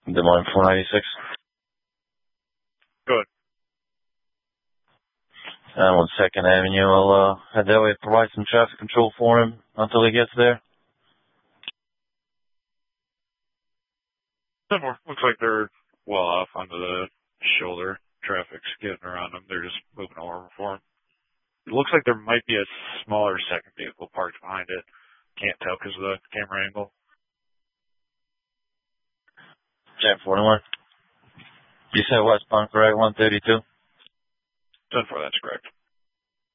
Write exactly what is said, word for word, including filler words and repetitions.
Des Moines four ninety-six. Good. I'm on Second Avenue. I'll uh, head that way, provide some traffic control for him until he gets there. Similar. Looks like they're well off onto the shoulder. Traffic's getting around them. They're just moving over for him. It looks like there might be a smaller second vehicle parked behind it. Can't tell because of the camera angle. ten forty-one. You said westbound, correct? one thirty-two? ten four, that's correct.